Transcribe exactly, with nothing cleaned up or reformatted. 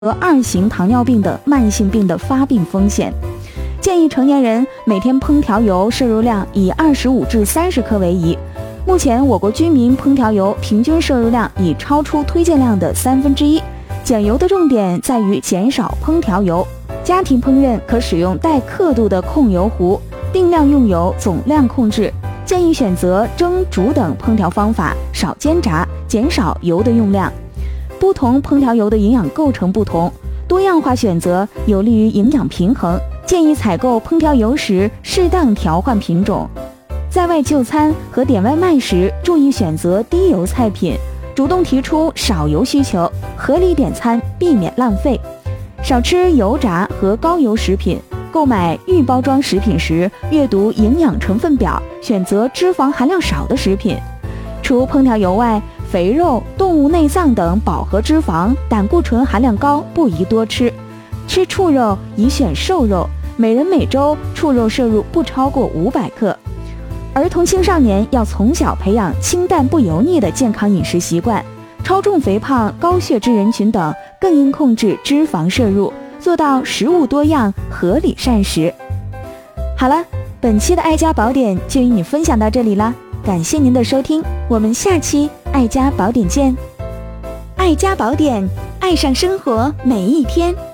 和二型糖尿病等慢性病的发病风险。建议成年人每天烹调油摄入量以二十五至三十克为宜。目前我国居民烹调油平均摄入量已超出推荐量的三分之一。减油的重点在于减少烹调油，家庭烹饪可使用带刻度的控油壶，定量用油，总量控制。建议选择蒸、煮等烹调方法，少煎炸，减少油的用量。不同烹调油的营养构成不同，多样化选择有利于营养平衡。建议采购烹调油时适当调换品种。在外就餐和点外卖时，注意选择低油菜品，主动提出少油需求，合理点餐，避免浪费。少吃油炸和高油食品。购买预包装食品时，阅读营养成分表，选择脂肪含量少的食品。除烹调油外，肥肉、动物内脏等饱和脂肪、胆固醇含量高，不宜多吃。吃畜肉宜选瘦肉，每人每周畜肉摄入不超过五百克。儿童青少年要从小培养清淡不油腻的健康饮食习惯，超重肥胖、高血脂人群等更应控制脂肪摄入，做到食物多样、合理膳食。好了，本期的爱家宝典就与你分享到这里啦，感谢您的收听，我们下期爱家宝典见。爱家宝典，爱上生活每一天。